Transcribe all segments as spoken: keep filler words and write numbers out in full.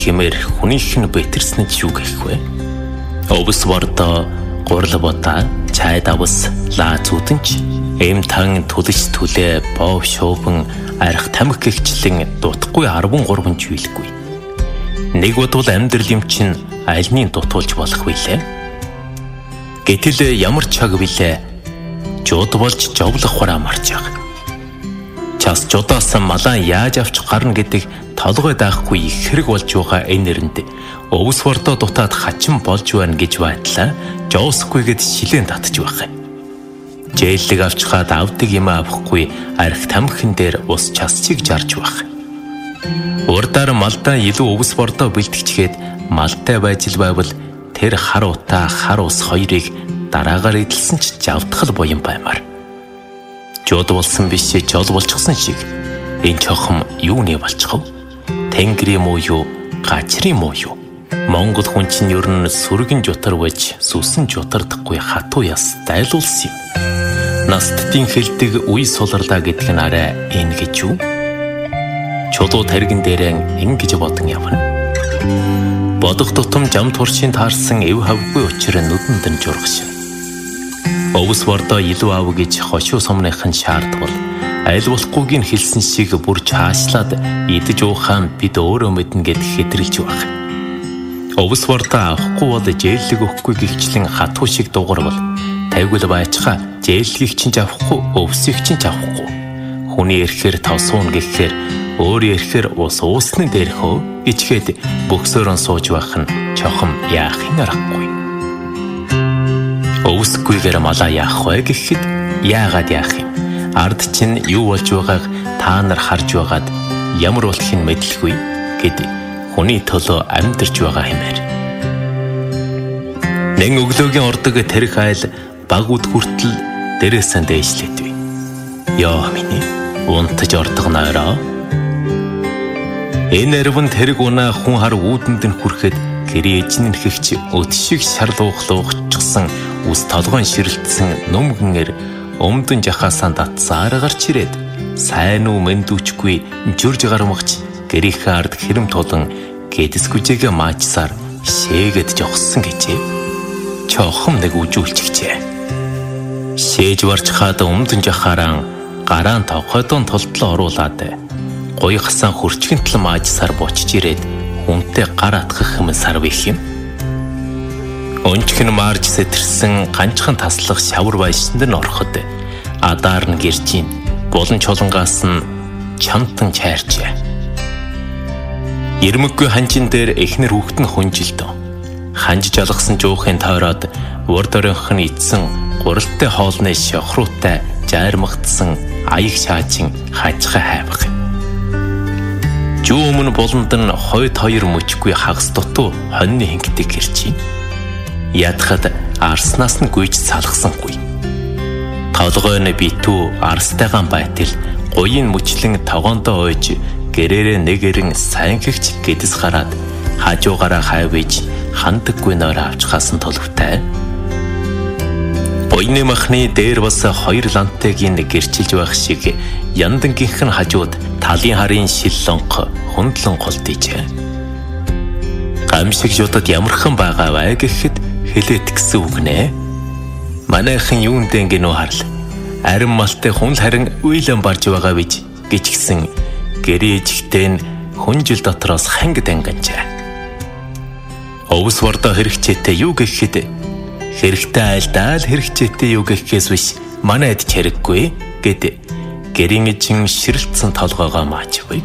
хэмээр хүнийх нь бэтэрсэн ч юу гэх вэ? Овс бордоо, гурал бодаа, чай давс, лаа зүудэнч, эм тан түлж түлээ, бов шуубан, арх тамхи гихчлэн дутхгүй арван гурван жийлгүй. Нэг бодвол амьдрал юм чинь альныг дутуулж болох билээ. Гэтэл ямар чаг билээ? Жууд болж жовлох хураа марж байгаа. Час жудаас малаа яаж авч гарна гэдэг толгой даахгүй их хэрэг болж байгаа энэ нэрэнд өвс бордоо дутаад хачин болж байна гэж байдлаа жоосхгүйгээд шилэн татж байх. Жээллэг авч хаад авдаг юм авахгүй арх тамхин дээр ус часчиг жарж байх. Урдаар малдаа илүү өвс бордоо бэлтгэжгээд малтай байж л байвал тэр хар утаа хар ус хоёрыг дараагаар эдэлсэн ч жавдгал буян баймаар. Жууд болсон биш жол болчихсон шиг энэ чохом юуны болчихов? Тэнгэрийн муу юу, гачрын муу юу? Монгол хүн чинь ер нь сүргэн жутар байж сүсэн жутардахгүй хатуу яс дайлуулсан юм. Настдын хэлдэг үе суларлаа гэдэг нь арай энэ гэж юу? Чулуу таргин дээрээ ингэж бодон явна. Бодох тутам жам туршийн таарсан эв хавгүй учраа нүдэнд нь жургаш. Овс бордоо илүү аав гэж хошуу сумныхан шаардвал аль болохгүйг нь хэлсэн шиг бүр чаашлаад идэж уухаан бид өөрөө мэднэ гэд хэтрэлж байх. Овс бордоо авахгүй бол жээллэг өгөхгүй гихчлэн хатуу шиг дуурвал тавьгал байцгаа жээллгийг чинь авахгүй өвсийг чинь авахгүй. Хүний эрхээр тавсуун гэхээр өөр эрхээр ус уусны дээрхөө ичгээд бөксөөрөн сууж байх нь чохом яахын аргагүй. Өвсгүйгээр малаа яах вэ гэхэд яагаад яах юм? Ард чинь юу болж байгааг та нар харж байгаад ямар болохыг мэдлгүй гэд хүний төлөө амьдарч байгаа хэмээр. Нэн өглөөгийн ордог тэрх айл баг үд хүртэл дээрээсээ дээшлээдвэ. Яа миний унтаж ордог нойроо. Энэ арван тэрэг унаа хүн хар үүдэнд нь хүрэхэд гэрээ эжнэн хэгч өд шиг шарлууглуугчсан ус толгойн ширэлтсэн нүмгэнэр өмдөн жахаасаа татсан аргарч ирээд сайн уу мэндүүчгүй журж гармагч гэрийнхээ ард хэрэм тулан гэдэсгүжээгээ маачсаар шээгээд жогссон гэжээ. Чохом нэг үжүүлчихжээ. Шээж барж хаад өмдөн жахаараа гараан товхойдон толтлоо оруулаад гой хасан хурчгэнтл маачсаар бочж ирээд хүнтэй гар атгах юм сар бих юм. Өнчгөн марж сэтэрсэн ганцхан таслах шавар байшинд нь ороход адаар нь гэржийн болон чулангаас нь чамтан чайрчээ. Ирмэггүй ханжин дээр эхнэр хүүхэд нь хүнжилдөө. Ханж жалгасан жуухын тойроод урд оройнх нь идсэн гуралтай хоолны шохруутай жайрмагдсан аяг шаачин хажихаа хайвах. Жуу өмнө болонд нь хойд хоёр мөчгүй хагас дутуу хоньны хингдэг гэрчийн. Ядахад арснаас нь гүйж салгасангүй. Толгой нь битүү арстайгаан байтал гуйн мөчлэн тогоондоо ойж гэрээрээ нэгэрэн сайн хэгч гэдэс гараад хажуугаараа хайвж хандаггүй нойр авч хасан толөвтэй. Гуйны махны дээр бас хоёр лантыг нь гэрчилж байх шиг яндангийнх нь хажууд талын харын шил лонх хөндлөн голдижээ. Гамшиг жуудад ямархан байгаа вэ гэхэд хэлээд гисэн үг нэ. Манайхан юунд ингэнүү харл. Арин малтай хүн харин уйлан барж байгаа бич гэж гисэн гэрээжтэй нь хүнжил дотроос ханг данганжаа. Овс бордоо хэрэгчээтэй юу гэхэд хэрэгтэй айлдаал хэрэгчээтэй юу гэхээс биш манайд хэрэггүй гэд гэрийн эжин ширэлцэн толгоогоо маачвэ.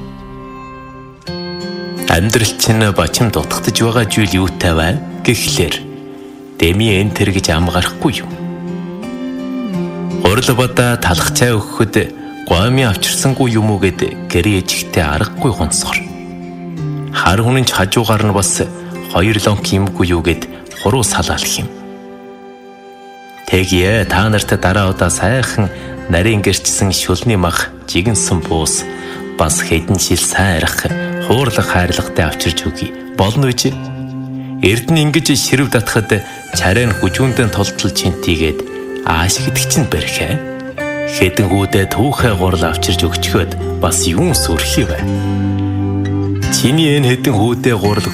Амьдрал чинь бачим дутагдж байгаа зүйл юутай вэ гэхлээр дэми энэ тэр гэж ам гарахгүй юу? Гурал бада талах цай өгөхөд гомьи авчирсангүй юм уу гэд гэрээ ижигтэй аргагүй гонсгор. Хар хүнэн ч хажуугаар нь бас хоёр лонк юмгүй юу гэд хуруу салаалх юм. Тэгье та нарт дараа удаа сайхан нарийн гэрчсэн шүлний мах жигэнсэн буус бас хэдэн жил сайн арих хуурлах хайрлагтай авчирч өгье. Болно үгүй. Эрдэнэ ингэж ширв татхад чарай нь хүжүүндэн толтол чинтийгээд ааш гэдэг чинь бэрхэ. Хэдэн хүүдээ түүхэ гурал авчирч өгчхөд бас юун сүрхий вэ? Чиний энэ хэдэн хүүдээ гурал